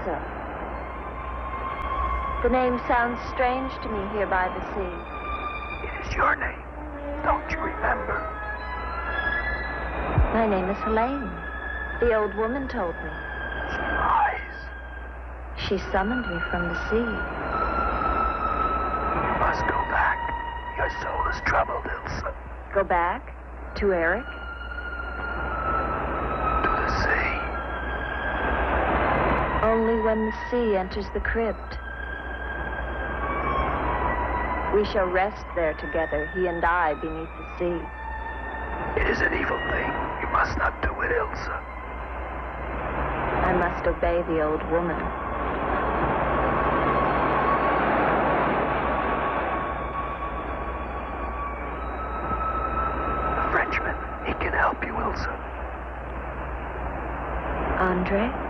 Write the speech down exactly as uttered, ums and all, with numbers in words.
Ilsa. The name sounds strange to me here by the sea. It is your name. Don't you remember? My name is Helene. The old woman told me. She lies. She summoned me from the sea. You must go back. Your soul is troubled, Ilsa. Go back? To Eric? To the sea. Only when the sea enters the crypt. We shall rest there together, he and I, beneath the sea. It is an evil thing. You must not do it, Ilsa. I must obey the old woman. A Frenchman. He can help you, Ilsa. Andre?